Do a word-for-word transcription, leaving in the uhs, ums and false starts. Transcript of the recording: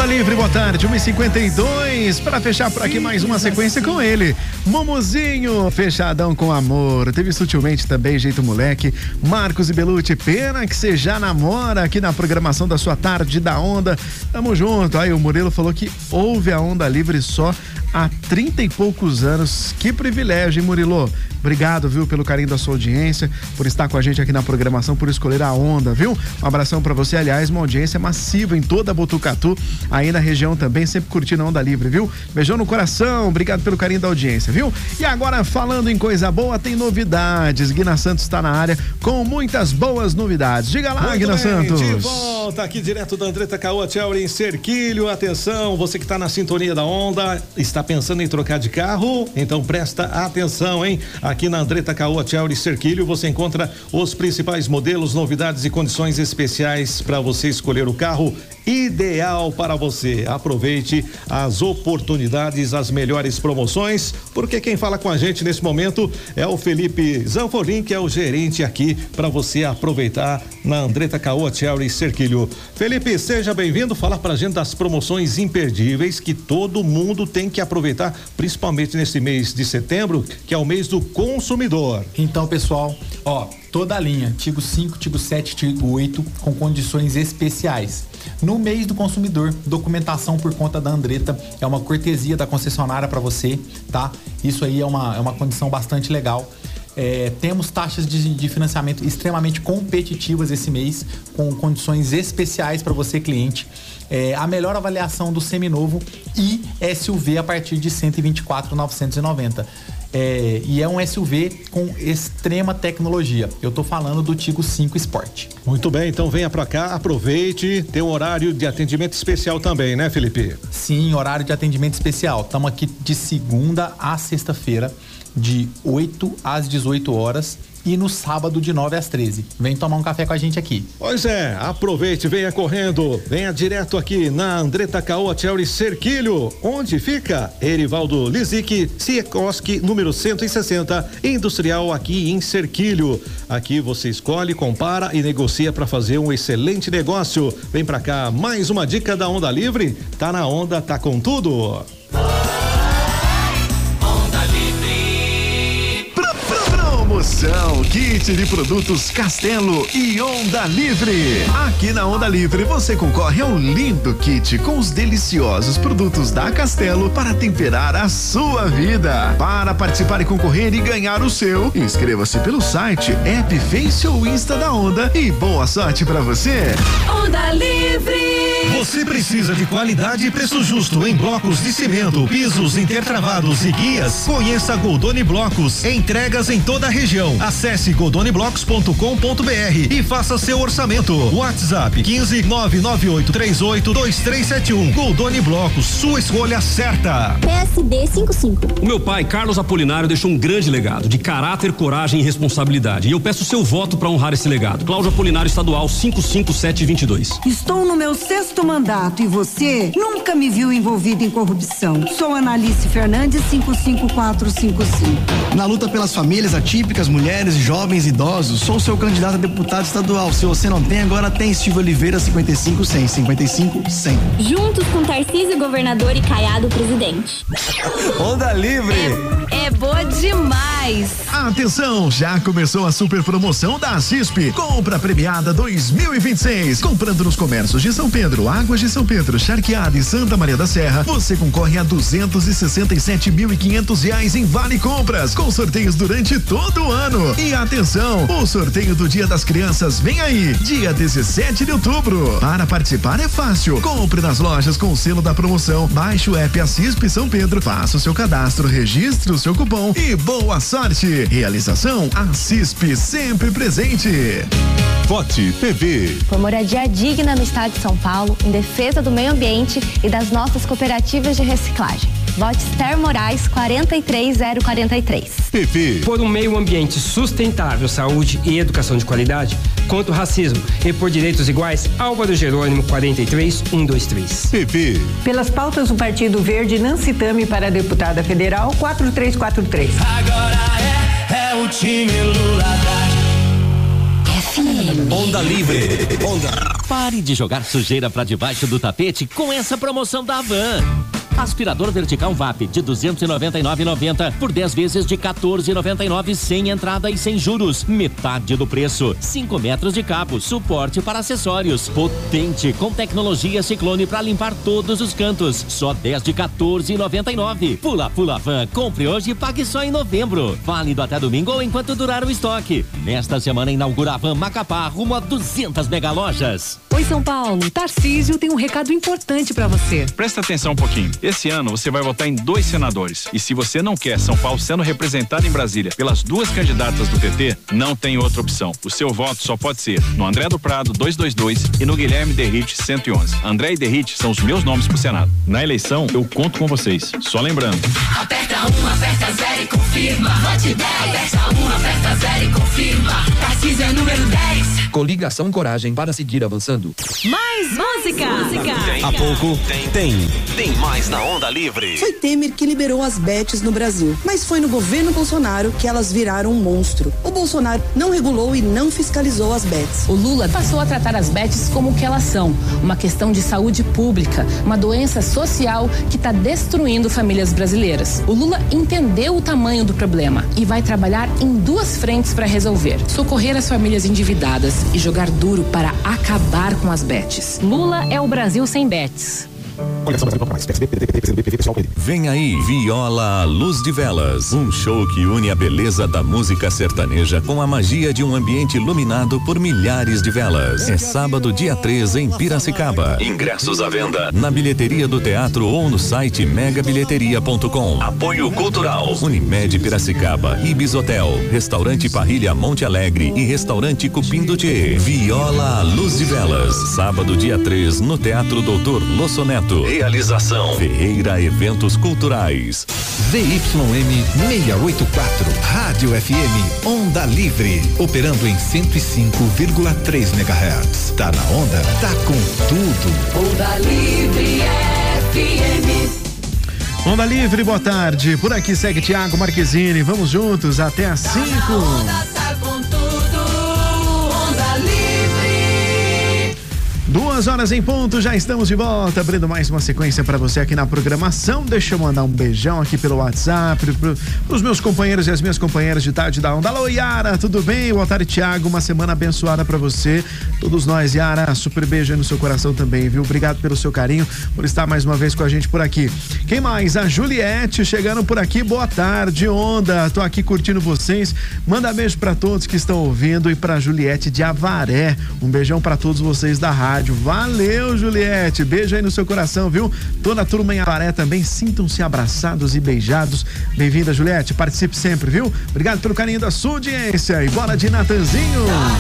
Onda Livre, boa tarde, uma e cinquenta e dois, para fechar por aqui mais uma sequência com ele, Momozinho, fechadão com amor, teve Sutilmente também, Jeito Moleque, Marcos e Belucci, pena que você já namora aqui na programação da sua tarde da Onda, tamo junto. Aí o Murilo falou que ouve a Onda Livre só há trinta e poucos anos, que privilégio, hein, Murilo? Obrigado, viu, pelo carinho da sua audiência, por estar com a gente aqui na programação, por escolher a Onda, viu? Um abração pra você, aliás, uma audiência massiva em toda a Botucatu, aí na região também, sempre curtindo a Onda Livre, viu? Beijão no coração, obrigado pelo carinho da audiência, viu? E agora, falando em coisa boa, tem novidades. Guina Santos está na área com muitas boas novidades. Diga lá, Guina Santos. De volta aqui direto da Andretta Caoa Tchery em Cerquilho. Atenção, você que está na sintonia da Onda, está pensando em trocar de carro? Então presta atenção, hein? Aqui na Andretta Caoa Tchery Cerquilho você encontra os principais modelos, novidades e condições especiais para você escolher o carro ideal para você. Aproveite as oportunidades, as melhores promoções, porque quem fala com a gente nesse momento é o Felipe Zanforin, que é o gerente aqui para você aproveitar na Andretta Caoa Tchery Cerquilho. Felipe, seja bem-vindo, falar pra gente das promoções imperdíveis que todo mundo tem que aproveitar, principalmente nesse mês de setembro, que é o mês do consumidor. Então, pessoal, ó, toda a linha, Tigo cinco, Tigo sete, Tigo oito, com condições especiais. No mês do consumidor, documentação por conta da Andretta, é uma cortesia da concessionária para você, tá? Isso aí é uma, é uma condição bastante legal. É, temos taxas de, de financiamento extremamente competitivas esse mês, com condições especiais para você, cliente. É, a melhor avaliação do seminovo e S U V a partir de cento e vinte e quatro mil novecentos e noventa. É, e é um S U V com extrema tecnologia. Eu tô falando do Tigo cinco Sport. Muito bem, então venha pra cá, aproveite, tem um horário de atendimento especial também, né, Felipe? Sim, horário de atendimento especial. Estamos aqui de segunda a sexta-feira, de oito às dezoito horas. E no sábado de nove às treze. Vem tomar um café com a gente aqui. Pois é, aproveite, venha correndo, venha direto aqui na Andretta Caoa Tchery Cerquilho, onde fica Erivaldo Lizic, Ciecoski, número cento e sessenta, Industrial, aqui em Cerquilho. Aqui você escolhe, compara e negocia para fazer um excelente negócio. Vem pra cá, mais uma dica da Onda Livre, tá na onda, tá com tudo. Promoção, kit de produtos Castelo e Onda Livre. Aqui na Onda Livre você concorre a um lindo kit com os deliciosos produtos da Castelo para temperar a sua vida. Para participar e concorrer e ganhar o seu, inscreva-se pelo site, app, Face ou Insta da Onda e boa sorte para você. Onda Livre. Você precisa de qualidade e preço justo em blocos de cimento, pisos intertravados e guias? Conheça Goldoni Blocos, entregas em toda a região. Acesse goldoni blocos ponto com ponto br e faça seu orçamento. WhatsApp quinze nove nove oito três oito dois três sete um. Goldoni Blocos, sua escolha certa. P S D cinquenta e cinco. O meu pai, Carlos Apolinário, deixou um grande legado de caráter, coragem e responsabilidade. E eu peço seu voto para honrar esse legado. Cláudio Apolinário, estadual cinco cinco sete dois dois. Estou no meu sexto mandato e você nunca me viu envolvido em corrupção. Sou Analice Fernandes, cinco cinco quatro cinco cinco. Na luta pelas famílias atípicas, mulheres, jovens, idosos, sou seu candidato a deputado estadual. Se você não tem, agora tem. Silvio Oliveira, cinquenta e cinco cem, cinquenta e cinco cem. Juntos com Tarcísio, governador, e Caiado, presidente. Onda Livre. É, é boa demais. Atenção, já começou a super promoção da CISP. Compra premiada dois mil e vinte e seis. Comprando nos comércios de São Pedro, Águas de São Pedro, Charqueada e Santa Maria da Serra, você concorre a duzentos e sessenta e sete mil e quinhentos reais em vale compras, com sorteios durante todo o ano. E atenção, o sorteio do Dia das Crianças vem aí, dia dezessete de outubro. Para participar é fácil. Compre nas lojas com o selo da promoção, baixe o app CISP São Pedro, faça o seu cadastro, registre o seu cupom e boa sorte. Realização a CISP, sempre presente. Vote P V. Por moradia digna no estado de São Paulo, em defesa do meio ambiente e das nossas cooperativas de reciclagem. Vote Esther Moraes, quatro três zero quatro três. P V. Por um meio ambiente sustentável, saúde e educação de qualidade, contra o racismo e por direitos iguais, Álvaro Jerônimo, quatro três um dois três. P V. Pelas pautas do Partido Verde, Nancy Tami para deputada federal, quatro três quatro três. Agora é, é o time Lula da F M. Onda Livre. Onda. Pare de jogar sujeira pra debaixo do tapete com essa promoção da Havan. Aspirador vertical V A P de duzentos e noventa e nove reais e noventa centavos por dez vezes de quatorze reais e noventa e nove centavos sem entrada e sem juros. Metade do preço. cinco metros de cabo, suporte para acessórios. Potente, com tecnologia Ciclone para limpar todos os cantos. Só dez de quatorze reais e noventa e nove centavos. Pula, pula Van. Compre hoje e pague só em novembro. Válido até domingo ou enquanto durar o estoque. Nesta semana inaugura a Van Macapá rumo a duzentas mega lojas. Oi, São Paulo. Tarcísio tem um recado importante para você. Presta atenção um pouquinho. Esse ano você vai votar em dois senadores. E se você não quer São Paulo sendo representado em Brasília pelas duas candidatas do P T, não tem outra opção. O seu voto só pode ser no André do Prado duzentos e vinte e dois e no Guilherme Derrite cento e onze. André e Derrite são os meus nomes pro Senado. Na eleição, eu conto com vocês. Só lembrando. Aperta um, aperta zero e confirma. Vote dez. Aperta um, aperta zero e confirma. Tarcísio é número dez. Coligação Coragem para seguir avançando. Mais música. música. Tem, a pouco tem, tem, tem mais na Onda Livre. Foi Temer que liberou as bets no Brasil, mas foi no governo Bolsonaro que elas viraram um monstro. O Bolsonaro não regulou e não fiscalizou as bets. O Lula passou a tratar as bets como o que elas são, uma questão de saúde pública, uma doença social que está destruindo famílias brasileiras. O Lula entendeu o tamanho do problema e vai trabalhar em duas frentes para resolver: socorrer as famílias endividadas e jogar duro para acabar com as bets. Lula é o Brasil sem bets. Vem aí, Viola à Luz de Velas, um show que une a beleza da música sertaneja com a magia de um ambiente iluminado por milhares de velas. É sábado, dia três, em Piracicaba. Ingressos à venda na bilheteria do teatro ou no site mega bilheteria ponto com. Apoio Cultural, Unimed Piracicaba, Ibis Hotel, Restaurante Parrilha Monte Alegre e Restaurante Cupim do Tchê. Viola à Luz de Velas, sábado, dia três, no Teatro Doutor Lossoneto. Realização Ferreira Eventos Culturais. V Y M seiscentos e oitenta e quatro, Rádio F M, Onda Livre, operando em cento e cinco vírgula três megahertz. Tá na onda? Tá com tudo. Onda Livre F M. Onda Livre, boa tarde. Por aqui segue Thiago Marquezine. Vamos juntos até às cinco. Duas horas em ponto, já estamos de volta, abrindo mais uma sequência para você aqui na programação. Deixa eu mandar um beijão aqui pelo WhatsApp pro, pros meus companheiros e as minhas companheiras de tarde da Onda. Alô, Yara, tudo bem? Boa tarde, Thiago, uma semana abençoada para você, todos nós. Yara, super beijo aí no seu coração também, viu? Obrigado pelo seu carinho, por estar mais uma vez com a gente por aqui. Quem mais? A Juliette chegando por aqui, boa tarde, Onda, tô aqui curtindo vocês. Manda beijo para todos que estão ouvindo e pra Juliette de Avaré, um beijão para todos vocês da rádio. Valeu, Juliette, beijo aí no seu coração, viu? Toda a turma em Avaré também, sintam-se abraçados e beijados. Bem-vinda, Juliette, participe sempre, viu? Obrigado pelo carinho da sua audiência e bora de Natanzinho.